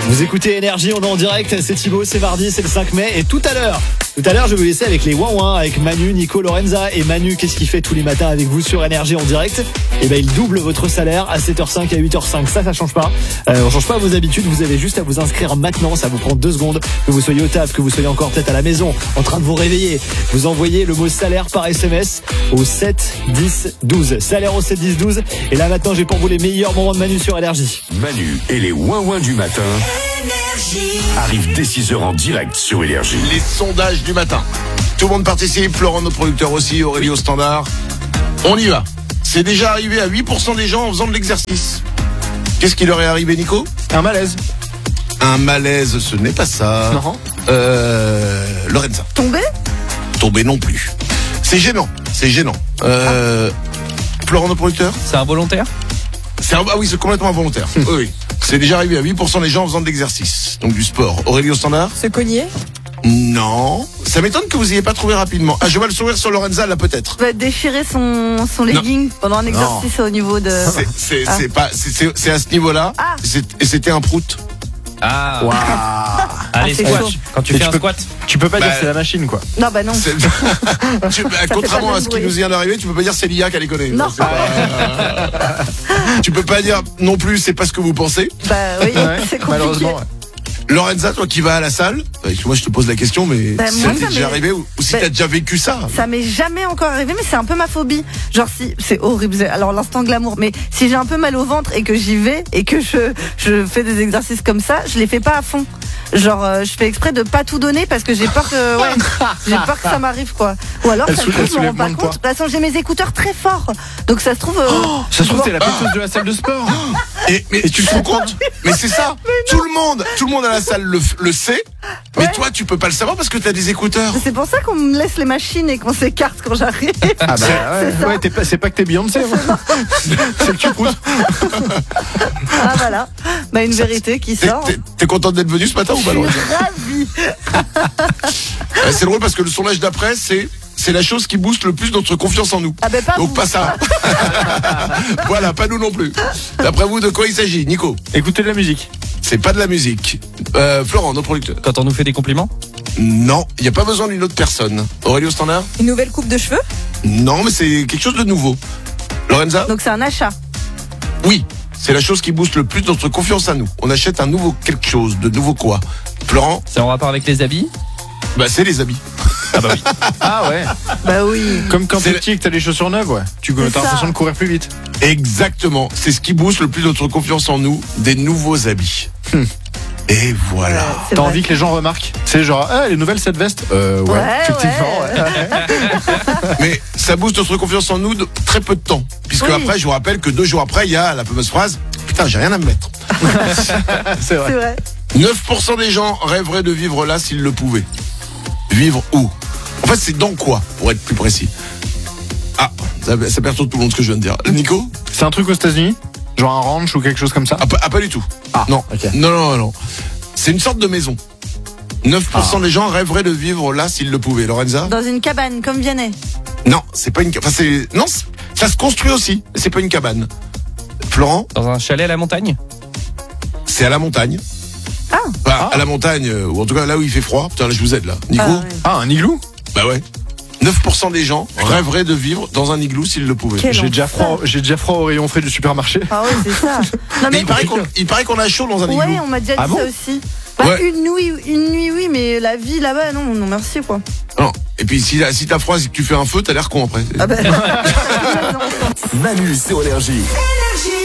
Vous écoutez Énergie, on est en direct, c'est Thibaut, c'est mardi, c'est le 5 mai et tout à l'heure, je vais vous laisser avec les Ouin avec Manu, Nico, Lorenza. Et Manu, qu'est-ce qu'il fait tous les matins avec vous sur Énergie en direct? Eh ben, il double votre salaire à 7h05 et à 8h05. Ça change pas. On change pas vos habitudes. Vous avez juste à vous inscrire maintenant. Ça vous prend 2 secondes. Que vous soyez au taf, que vous soyez encore peut-être à la maison, en train de vous réveiller. Vous envoyez le mot salaire par SMS au 7 10 12. Salaire au 7 10 12. Et là maintenant, j'ai pour vous les meilleurs moments de Manu sur Énergie. Manu et les Ouin du matin arrivent dès 6h en direct sur Énergie. Les sondages du matin. Tout le monde participe, Florent, notre producteur aussi, Aurélie au standard. On y va. C'est déjà arrivé à 8% des gens en faisant de l'exercice. Qu'est-ce qui leur est arrivé, Nico? Un malaise. Un malaise, ce n'est pas ça. Non. Lorenza. Tombé Non plus. C'est gênant. Florent, notre producteur. C'est involontaire? Ah oui, c'est complètement involontaire. Oui. C'est déjà arrivé à 8% des gens en faisant de l'exercice. Donc du sport. Aurélie au standard. Se cogner. Non. Ça m'étonne que vous n'ayez pas trouvé rapidement. Ah, je vois le sourire sur Lorenza, là, peut-être. Va déchirer son legging pendant un exercice au niveau de... C'est à ce niveau-là. Ah. Et c'était un prout. Ah. Waouh. Allez, c'est squat. chaud. Quand tu fais un squat. Tu peux pas dire que c'est la machine, quoi. Non, bah non. Contrairement pas à ce qui bruit. nous vient d'arriver, tu peux pas dire c'est l'IA qui a déconné. Non. C'est pas- Tu peux pas dire non plus c'est pas ce que vous pensez. Bah oui, c'est compliqué. Malheureusement, ouais. Lorenza, toi qui vas à la salle, moi je te pose la question, mais Bah, ça moi, t'est ça déjà m'est- arrivé ou si Bah, t'as déjà vécu ça? Ça m'est jamais encore arrivé, mais c'est un peu ma phobie. Genre si, c'est horrible. Alors l'instant glamour, mais si j'ai un peu mal au ventre et que j'y vais et que je fais des exercices comme ça, je les fais pas à fond. Genre je fais exprès de pas tout donner parce que j'ai peur que j'ai peur que ça m'arrive quoi. Ou alors Elle ça se soulève- trouve, je m'en rends soulève pas moins de compte. De toute façon, j'ai mes écouteurs très forts, donc ça se trouve. Ça se trouve, t'es la péteuse de la salle de sport. Mais tu te rends compte? Mais c'est ça. Tout le monde à la salle le sait. Mais Ouais. toi, tu peux pas le savoir parce que t'as des écouteurs. C'est pour ça qu'on me laisse les machines et qu'on s'écarte quand j'arrive. Ah bah C'est ça. ouais, c'est pas que t'es Beyoncé. Hein. C'est que tu proutes. Ah voilà, bah une vérité qui sort. T'es contente d'être venu ce matin ou pas, Je Lorenza? suis ravie. C'est drôle parce que le sondage d'après, c'est la chose qui booste le plus notre confiance en nous. Ah ben pas Donc vous. pas ça. Voilà, pas nous non plus. D'après vous, de quoi il s'agit, Nico? Écoutez de la musique. C'est pas de la musique. Florent, notre producteur. Quand on nous fait des compliments? Non, il n'y a pas besoin d'une autre personne. Aurélie au standard? Une nouvelle coupe de cheveux. Non, mais c'est quelque chose de nouveau. Lorenza? Donc c'est un achat. Oui, c'est la chose qui booste le plus notre confiance à nous. On achète un nouveau quelque chose, de nouveau quoi? Florent? C'est en rapport avec les habits? Bah c'est les habits. Ah bah oui. Ah ouais. Bah oui. Comme quand C'est t'es petit et que t'as les chaussures neuves, ouais. Tu C'est as ça. l'impression de courir plus vite. Exactement, c'est ce qui booste le plus notre confiance en nous, des nouveaux habits. Et voilà. C'est T'as vrai. envie que les gens remarquent. C'est genre, ah, elle est nouvelle cette veste. Ouais, Ouais, effectivement. ouais. Ouais. Mais ça booste notre confiance en nous de très peu de temps. Puisque Oui. après, je vous rappelle que 2 jours après, il y a la fameuse phrase « Putain, j'ai rien à me mettre C'est vrai. C'est vrai. ». 9% des gens rêveraient de vivre là s'ils le pouvaient. Vivre où? En fait, c'est dans quoi, pour être plus précis? Ah, ça perturbe tout le monde ce que je viens de dire. Nico? C'est un truc aux États-Unis? Genre un ranch ou quelque chose comme ça? Pas du tout. Ah, Non. ok. Non. C'est une sorte de maison. 9% des gens rêveraient de vivre là s'ils le pouvaient. Lorenza? Dans une cabane comme Vianney. Non, c'est pas une cabane. Enfin, non, ça se construit aussi, mais c'est pas une cabane. Florent? Dans un chalet à la montagne? C'est à la montagne. Ah. Enfin, à la montagne, ou en tout cas là où il fait froid. Putain, là je vous aide là. Nico? Ah, ouais. Ah, un igloo? Bah ouais. 9% des gens rêveraient de vivre dans un igloo s'ils le pouvaient. Quel J'ai déjà enfer. froid au rayon frais du supermarché. Ah ouais, c'est ça. Non Mais il paraît qu'on a chaud dans un igloo. Ouais, on m'a déjà dit Ah bon ça aussi. Bah, Ouais. une nuit, oui, mais la vie là-bas, non, merci quoi. Non. Et puis si t'as froid et que tu fais un feu, t'as l'air con après. Ah bah. Manu sur Énergie.